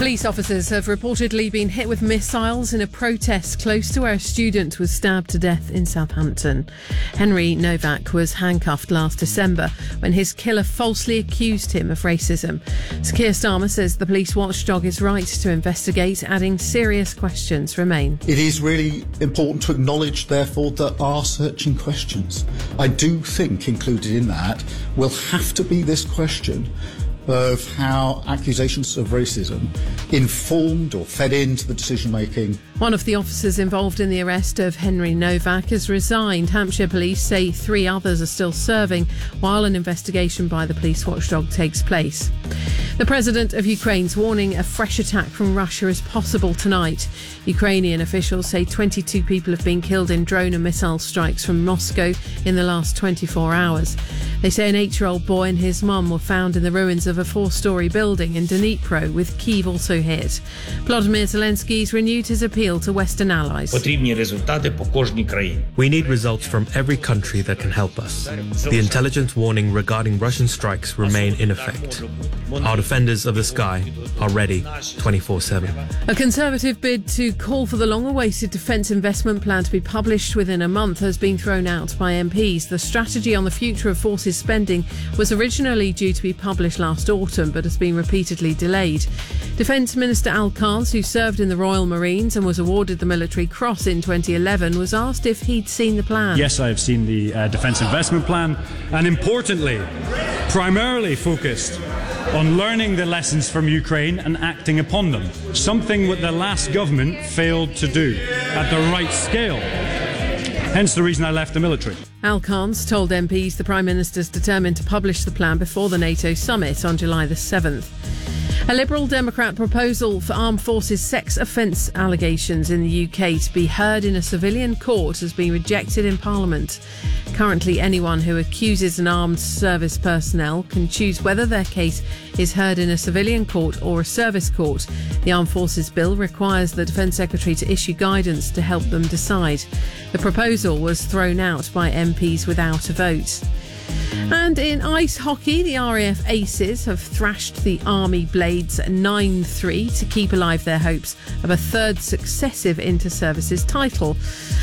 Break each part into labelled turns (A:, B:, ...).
A: Police officers have reportedly been hit with missiles in a protest close to where a student was stabbed to death in Southampton. Henry Novak was handcuffed last December when his killer falsely accused him of racism. Sir Keir Starmer says the police watchdog is right to investigate, adding serious questions remain.
B: It is really important to acknowledge, therefore, there are searching questions. I do think included in that will have to be this question of how accusations of racism informed or fed into the decision-making.
A: One of the officers involved in the arrest of Henry Novak has resigned. Hampshire police say 3 others are still serving while an investigation by the police watchdog takes place. The president of Ukraine's warning a fresh attack from Russia is possible tonight. Ukrainian officials say 22 people have been killed in drone and missile strikes from Moscow in the last 24 hours. They say an 8-year-old boy and his mum were found in the ruins of a 4-storey building in Dnipro, with Kyiv also hit. Volodymyr Zelensky's renewed his appeal to Western allies.
C: We need
D: results from every country that can help us. The intelligence warning regarding Russian strikes remain in effect. Our defenders of the sky are ready 24/7.
A: A Conservative bid to call for the long-awaited defence investment plan to be published within a month has been thrown out by MPs. The strategy on the future of forces spending was originally due to be published last autumn, but has been repeatedly delayed. Defence Minister Al Khans, who served in the Royal Marines and was awarded the Military Cross in 2011, was asked if he'd seen the plan.
E: Yes, I have seen the Defence Investment Plan, and importantly, primarily focused on learning the lessons from Ukraine and acting upon them, something that the last government failed to do at the right scale. Hence the reason I left the military.
A: Al Khans told MPs the Prime Minister's determined to publish the plan before the NATO summit on July the 7th. A Liberal Democrat proposal for armed forces sex offence allegations in the UK to be heard in a civilian court has been rejected in Parliament. Currently, anyone who accuses an armed service personnel can choose whether their case is heard in a civilian court or a service court. The Armed Forces Bill requires the Defence Secretary to issue guidance to help them decide. The proposal was thrown out by MPs without a vote. And in ice hockey, the RAF Aces have thrashed the Army Blades 9-3 to keep alive their hopes of a third successive inter-services title.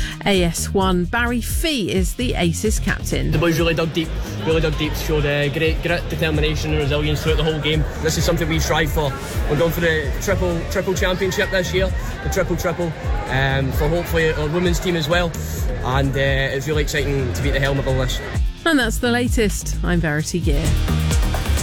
A: AS1 Barry Fee is the Aces captain.
F: The boys really dug deep, showed great grit, determination and resilience throughout the whole game. This is something we strive for. We're going for the triple championship this year, the triple, for hopefully our women's team as well. And it's really exciting to be at the helm of all this.
A: And that's the latest. I'm Verity Gear.